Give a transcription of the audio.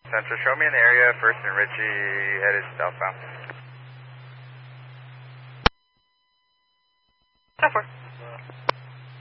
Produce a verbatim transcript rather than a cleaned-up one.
Central, show me in the area, First and Ritchie, headed southbound. ten four.